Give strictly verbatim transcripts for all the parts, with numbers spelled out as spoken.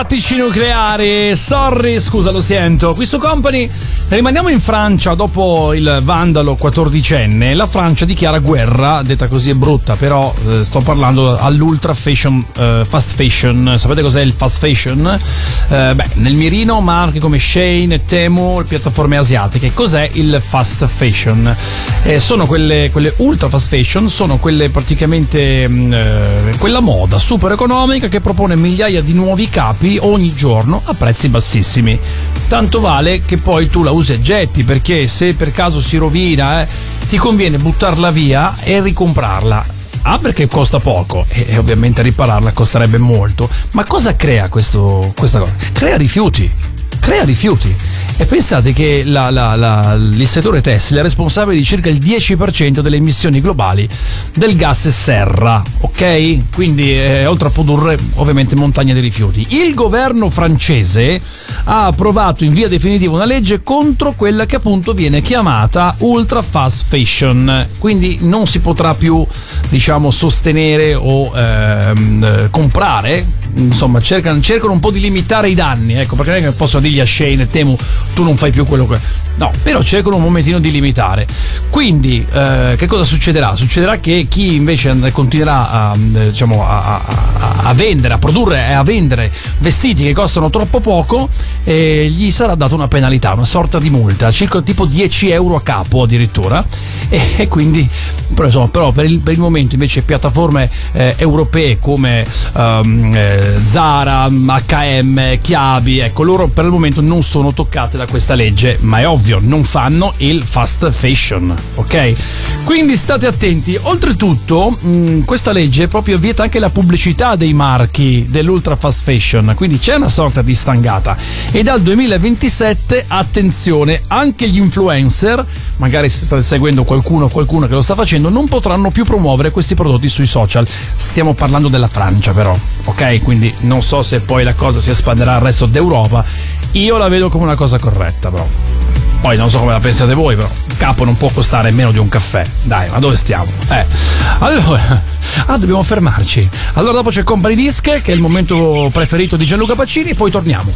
Tattici nucleari, sorry, scusa, lo sento. Qui su Company rimaniamo in Francia dopo il vandalo quattordicenne. La Francia dichiara guerra, detta così è brutta, però eh, sto parlando all'ultra fashion, eh, fast fashion. Sapete cos'è il fast fashion? Eh, beh, nel mirino marche come Shein e Temu, le piattaforme asiatiche. Cos'è il fast fashion? Eh, sono quelle, quelle ultra fast fashion, sono quelle praticamente mh, eh, quella moda super economica che propone migliaia di nuovi capi ogni giorno a prezzi bassissimi. Tanto vale che poi tu la usi e getti, perché se per caso si rovina eh, ti conviene buttarla via e ricomprarla. Ah, perché costa poco e, e ovviamente ripararla costerebbe molto. Ma cosa crea questo, questa cosa? Crea rifiuti. Crea rifiuti. E pensate che la, la, la, il settore tessile è responsabile di circa il dieci per cento delle emissioni globali del gas serra, ok? Quindi eh, oltre a produrre ovviamente montagne di rifiuti. Il governo francese ha approvato in via definitiva una legge contro quella che appunto viene chiamata ultra fast fashion. Quindi non si potrà più, diciamo, sostenere o ehm, comprare. Insomma, cercano, cercano un po' di limitare i danni, ecco, perché non è che possono dirgli a Shein e Temu tu non fai più quello che... No, però cercano un momentino di limitare. Quindi eh, che cosa succederà? Succederà che chi invece continuerà a, diciamo, a, a, a vendere, a produrre e a vendere vestiti che costano troppo poco, eh, gli sarà data una penalità, una sorta di multa, circa tipo dieci euro a capo addirittura. E, e quindi però, insomma, però per, il, per il momento invece piattaforme eh, europee come um, eh, Zara, acca e emme, Chiavi, ecco, loro per il momento non sono toccate da questa legge, ma è ovvio, non fanno il fast fashion, ok? Quindi state attenti. Oltretutto mh, questa legge proprio vieta anche la pubblicità dei marchi dell'ultra fast fashion, quindi c'è una sorta di stangata. E dal duemilaventisette, attenzione, anche gli influencer, magari se state seguendo qualcuno o qualcuno che lo sta facendo, non potranno più promuovere questi prodotti sui social. Stiamo parlando della Francia però, ok? Quindi non so se poi la cosa si espanderà al resto d'Europa. Io la vedo come una cosa corretta, però poi non so come la pensate voi, però il capo non può costare meno di un caffè. Dai, ma dove stiamo? Eh, allora, ah, dobbiamo fermarci. Allora dopo c'è Company Disc, che è il momento preferito di Gianluca Pacini, poi torniamo.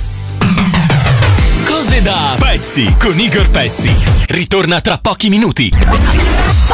Cose da pezzi con Igor Pezzi. Ritorna tra pochi minuti.